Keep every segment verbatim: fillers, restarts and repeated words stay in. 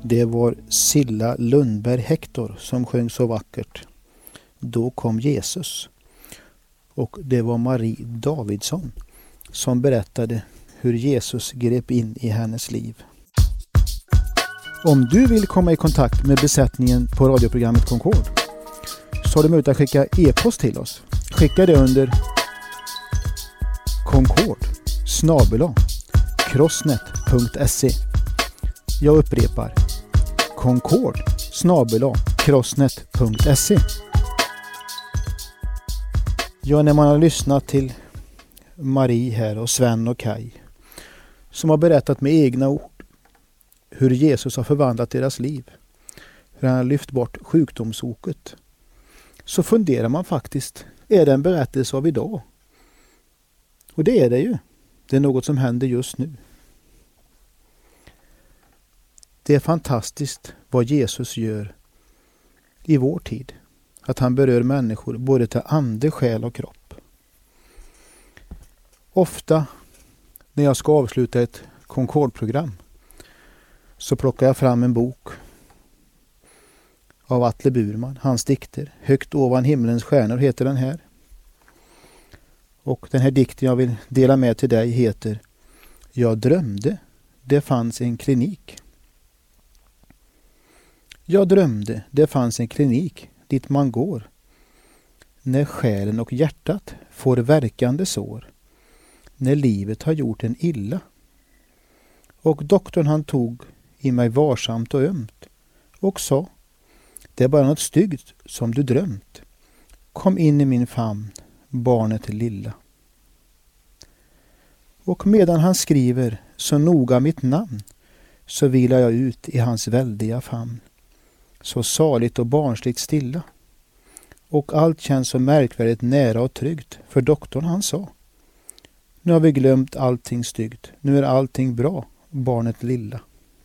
Det var Silla Lundberg Hector som sjöng så vackert. Då kom Jesus. Och det var Marie Davidsson som berättade hur Jesus grep in i hennes liv. Om du vill komma i kontakt med besättningen på radioprogrammet Concord så har du möjlighet att skicka e-post till oss. Skicka det under concord snabel-a crossnet punkt se. Jag upprepar concord snabel-a crossnet punkt se. Ja, när man har lyssnat till Marie här och Sven och Kai som har berättat med egna ord hur Jesus har förvandlat deras liv, hur han har lyft bort sjukdomsoket, så funderar man faktiskt, är det en berättelse av idag? Och det är det ju. Det är något som händer just nu. Det är fantastiskt vad Jesus gör i vår tid. Att han berör människor både till ande, själ och kropp. Ofta när jag ska avsluta ett Concord-program så plockar jag fram en bok av Atle Burman, hans dikter. Högt ovan himlens stjärnor heter den här. Och den här dikten jag vill dela med till dig heter Jag drömde, det fanns en klinik. Jag drömde, det fanns en klinik dit man går när själen och hjärtat får verkande sår, när livet har gjort en illa. Och doktorn han tog i mig varsamt och ömt och sa, det är bara något styggt som du drömt. Kom in i min famn, barnet lilla. Och medan han skriver så noga mitt namn så vilar jag ut i hans väldiga famn. Så saligt och barnsligt stilla. Och allt känns så märkvärdigt nära och tryggt, för doktorn han sa, nu har vi glömt allting styggt, nu är allting bra, barnet lilla.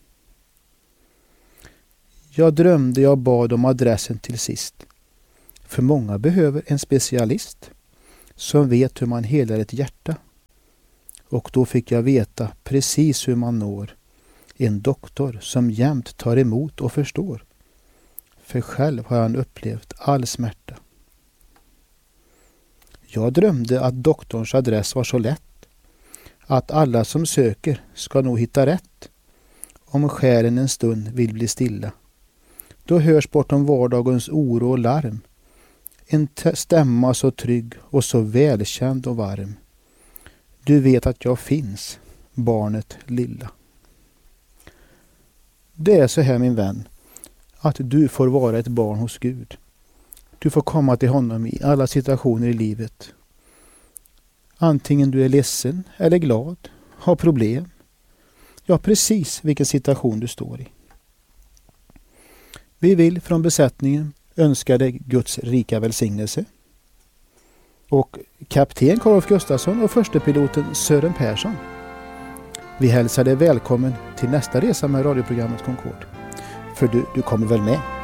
Jag drömde, jag bad om adressen till sist. För många behöver en specialist som vet hur man helar ett hjärta. Och då fick jag veta precis hur man når en doktor som jämt tar emot och förstår. För själv har han upplevt all smärta. Jag drömde att doktorns adress var så lätt. Att alla som söker ska nog hitta rätt. Om själen en stund vill bli stilla. Då hörs bortom vardagens oro och larm. En t- stämma så trygg och så välkänd och varm. Du vet att jag finns, barnet lilla. Det är så här min vän. Att du får vara ett barn hos Gud. Du får komma till honom i alla situationer i livet. Antingen du är ledsen eller glad, har problem. Ja, precis vilken situation du står i. Vi vill från besättningen önska dig Guds rika välsignelse. Och kapten Karl Gustafsson och förstepiloten Sören Persson. Vi hälsar dig välkommen till nästa resa med radioprogrammet Concord. För du, du kommer väl med?